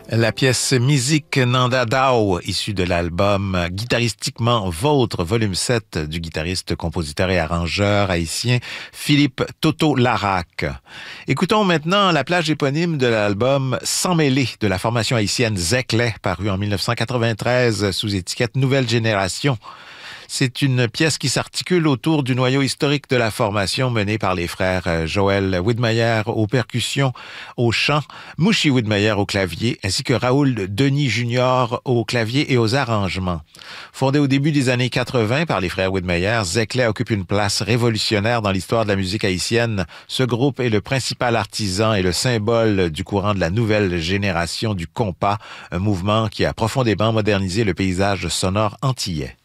La pièce Musique Nanda Dao, issue de l'album Guitaristiquement Vôtre, volume 7 du guitariste, compositeur et arrangeur haïtien Philippe Toto Larac. Écoutons maintenant la plage éponyme de l'album Sans mêler de la formation haïtienne Zekle, paru en 1993 sous étiquette Nouvelle Génération. C'est une pièce qui s'articule autour du noyau historique de la formation menée par les frères Joël Widmayer aux percussions, au chant, Mouchi Widmayer au clavier, ainsi que Raoul Denis Jr. au clavier et aux arrangements. Fondé au début des années 80 par les frères Widmayer, Zekle occupe une place révolutionnaire dans l'histoire de la musique haïtienne. Ce groupe est le principal artisan et le symbole du courant de la nouvelle génération du compas, un mouvement qui a profondément modernisé le paysage sonore antillais.